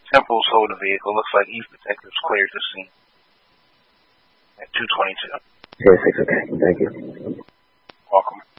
Temples hold the vehicle. Looks like East detectives cleared the scene at 2:22. Yeah, 6, okay. Thank you. Welcome.